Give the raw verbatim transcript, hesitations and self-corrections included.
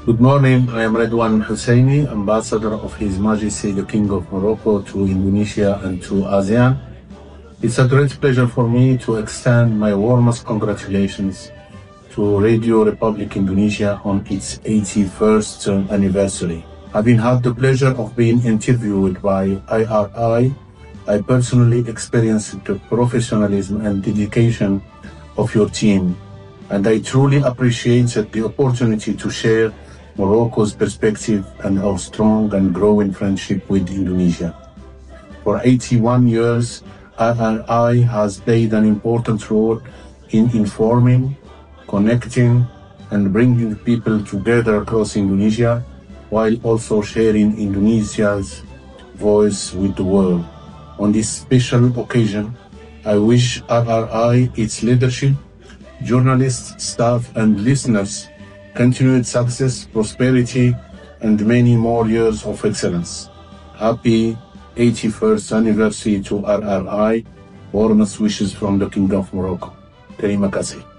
Good morning, I am Redwan Husseini, Ambassador of His Majesty the King of Morocco to Indonesia and to ASEAN. It's a great pleasure for me to extend my warmest congratulations to Radio Republic Indonesia on its eighty-first anniversary. Having had the pleasure of being interviewed by I R I, I personally experienced the professionalism and dedication of your team, and I truly appreciate the opportunity to share Morocco's perspective and our strong and growing friendship with Indonesia. For eighty-one years, I R I has played an important role in informing, connecting, and bringing people together across Indonesia, while also sharing Indonesia's voice with the world. On this special occasion, I wish R R I, its leadership, journalists, staff, and listeners continued success, prosperity, and many more years of excellence. Happy eighty-first anniversary to R R I. Warmest wishes from the King of Morocco. Terima kasih.